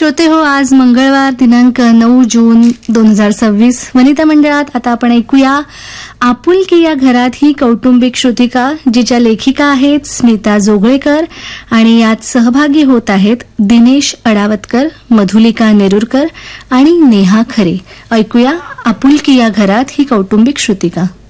श्रोते हो, आज मंगळवार दिनांक 9 जून 2026 वनिता मंडळात आता आपण ऐकूया आपुलकी या घरात ही कौटुंबिक श्रुतिका, जिच्या लेखिका आहेत स्मिता जोगळेकर आणि यात सहभागी होत आहेत दिनेश अडावतकर, मधुलिका नेरुरकर आणि नेहा खरे. ऐकूया आपुलकी या घरात ही कौटुंबिक श्रुतिका.